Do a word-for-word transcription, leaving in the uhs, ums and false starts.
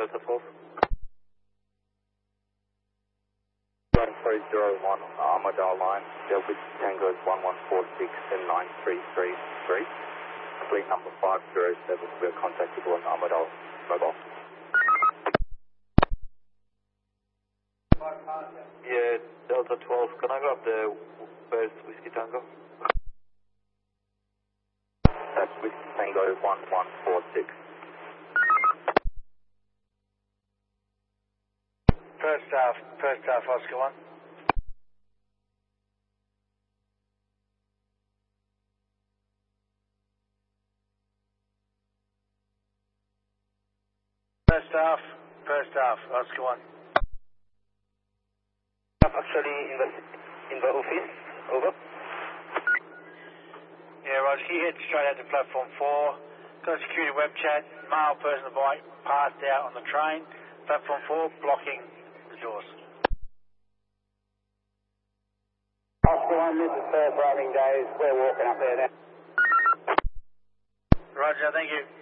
Delta twelve. one three zero one, Armadale line, Delta Tango is one one four six and nine three three three. Fleet number five zero seven, we are contactable on Armadale mobile. Yeah, Delta twelve, can I go up there? Where's Whiskey Tango? That's Whiskey Tango one one four six. First half, first half, Oscar one. First half, first half, Oscar one. Actually in the, in the office, over. Yeah, Roger, he head straight out to platform four. Got a security web chat, male person on the bike passed out on the train. Platform four blocking the doors. Oscar one, this is Perth Roving Days, we're walking up there now. Roger, thank you.